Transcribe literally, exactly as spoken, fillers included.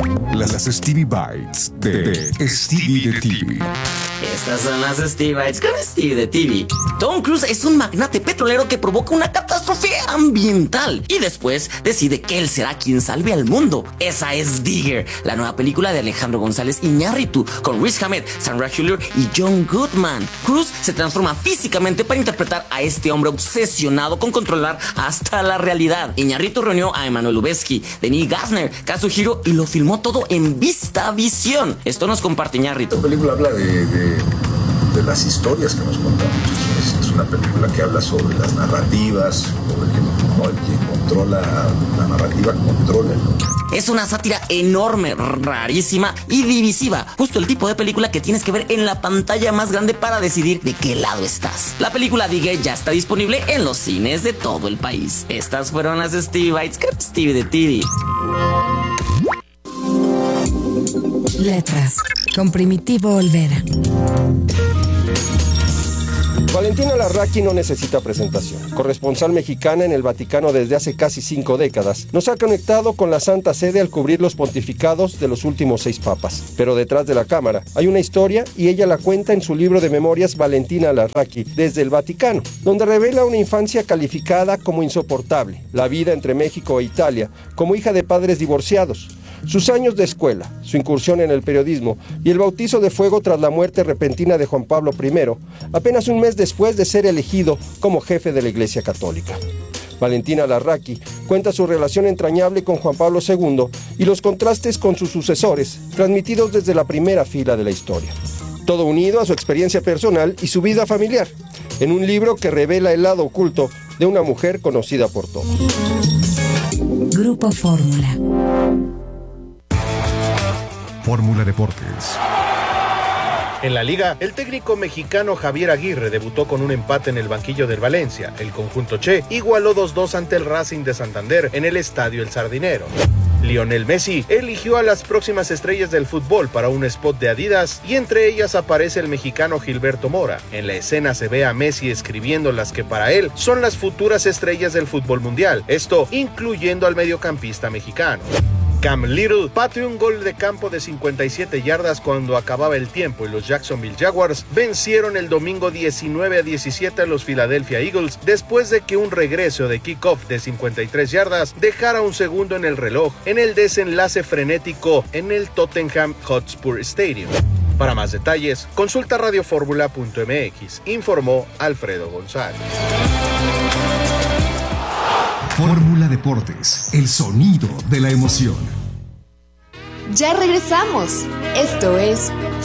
Las Stevie Bites de, de Stevie de T V. Estas son las Stevie Bites con Stevie de T V. Tom Cruise es un magnate petrolero que provoca una catástrofe ambiental y después decide que él será quien salve al mundo. Esa es Digger, la nueva película de Alejandro González Iñárritu con Riz Ahmed, Sandra Hüller y John Goodman. Cruise se transforma físicamente para interpretar a este hombre obsesionado con controlar hasta la realidad. Iñárritu reunió a Emmanuel Lubezki, Denis Gassner, Kazuhiro y lo filmó todo en VistaVision. Esto nos comparte Iñárritu. Esta película habla de, de, de las historias que nos contamos. Es, es una película que habla sobre las narrativas, sobre el que, no, el que controla la narrativa, controla el mundo. Es una sátira enorme, rarísima y divisiva. Justo el tipo de película que tienes que ver en la pantalla más grande para decidir de qué lado estás. La película Digger ya está disponible en los cines de todo el país. Estas fueron las Stevie Bites con Stevie de T V. Letras, con Primitivo Olvera. Valentina Larraqui no necesita presentación. Corresponsal mexicana en el Vaticano desde hace casi cinco décadas, nos ha conectado con la Santa Sede al cubrir los pontificados de los últimos seis papas. Pero detrás de la cámara hay una historia y ella la cuenta en su libro de memorias Valentina Larraqui desde el Vaticano, donde revela una infancia calificada como insoportable, la vida entre México e Italia, como hija de padres divorciados, sus años de escuela, su incursión en el periodismo y el bautizo de fuego tras la muerte repentina de Juan Pablo primero, apenas un mes después de ser elegido como jefe de la Iglesia Católica. Valentina Larraqui cuenta su relación entrañable con Juan Pablo segundo y los contrastes con sus sucesores, transmitidos desde la primera fila de la historia. Todo unido a su experiencia personal y su vida familiar, en un libro que revela el lado oculto de una mujer conocida por todos. Grupo Fórmula. Fórmula Deportes. En la Liga, el técnico mexicano Javier Aguirre debutó con un empate en el banquillo del Valencia. El conjunto Che igualó dos dos ante el Racing de Santander en el Estadio El Sardinero. Lionel Messi eligió a las próximas estrellas del fútbol para un spot de Adidas y entre ellas aparece el mexicano Gilberto Mora. En la escena se ve a Messi escribiendo las que para él son las futuras estrellas del fútbol mundial, esto incluyendo al mediocampista mexicano. Cam Little pateó un gol de campo de cincuenta y siete yardas cuando acababa el tiempo y los Jacksonville Jaguars vencieron el domingo diecinueve a diecisiete a los Philadelphia Eagles después de que un regreso de kickoff de cincuenta y tres yardas dejara un segundo en el reloj en el desenlace frenético en el Tottenham Hotspur Stadium. Para más detalles, consulta radioformula punto m x, informó Alfredo González. Fórmula Deportes, el sonido de la emoción. Ya regresamos. Esto es